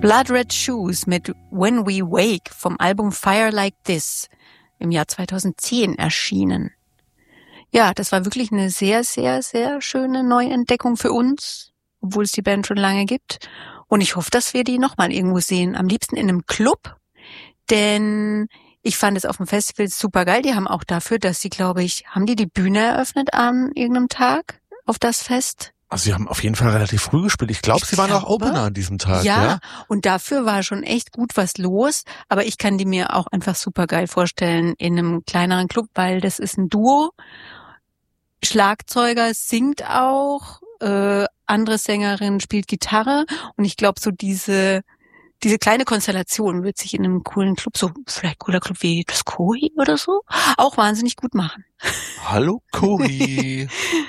Blood Red Shoes mit When We Wake vom Album Fire Like This im Jahr 2010 erschienen. Ja, das war wirklich eine sehr, sehr, sehr schöne Neuentdeckung für uns, obwohl es die Band schon lange gibt. Und ich hoffe, dass wir die nochmal irgendwo sehen. Am liebsten in einem Club, denn ich fand es auf dem Festival super geil. Die haben auch dafür, dass sie, glaube ich, haben die Bühne eröffnet an irgendeinem Tag auf das Fest? Also sie haben auf jeden Fall relativ früh gespielt. Ich glaube, sie waren auch Opener an diesem Tag. Ja, und dafür war schon echt gut was los. Aber ich kann die mir auch einfach super geil vorstellen in einem kleineren Club, weil das ist ein Duo. Schlagzeuger singt auch, andere Sängerin spielt Gitarre. Und ich glaube, so diese kleine Konstellation wird sich in einem coolen Club, so vielleicht cooler Club wie das Koi oder so, auch wahnsinnig gut machen. Hallo Koi.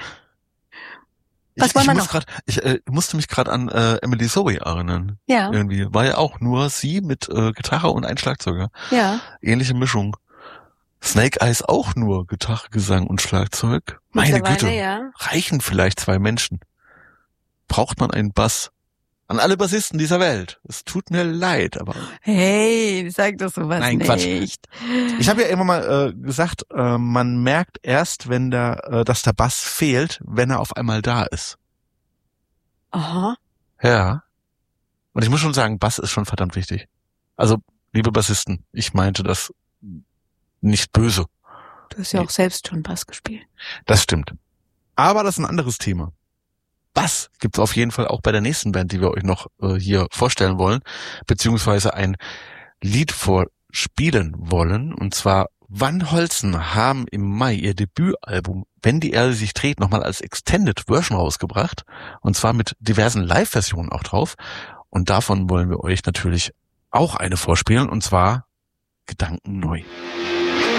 Was wollen wir noch? Ich musste mich gerade an Emily Zoe erinnern. Ja. Irgendwie war ja auch nur sie mit Gitarre und ein Schlagzeuger. Ja. Ähnliche Mischung. Snake Eyes auch nur Gitarre, Gesang und Schlagzeug. Meine Güte. Ja. Reichen vielleicht 2 Menschen. Braucht man einen Bass? An alle Bassisten dieser Welt. Es tut mir leid, aber... Hey, sag doch sowas Nein, nicht. Quatsch. Ich habe ja immer mal gesagt, man merkt erst, wenn dass der Bass fehlt, wenn er auf einmal da ist. Aha. Ja. Und ich muss schon sagen, Bass ist schon verdammt wichtig. Also, liebe Bassisten, ich meinte das nicht böse. Du hast ja auch selbst schon Bass gespielt. Das stimmt. Aber das ist ein anderes Thema. Bass gibt's auf jeden Fall auch bei der nächsten Band, die wir euch noch hier vorstellen wollen, beziehungsweise ein Lied vorspielen wollen. Und zwar Van Holzen haben im Mai ihr Debütalbum Wenn die Erde sich dreht nochmal als Extended Version rausgebracht. Und zwar mit diversen Live-Versionen auch drauf. Und davon wollen wir euch natürlich auch eine vorspielen, und zwar Gedanken neu.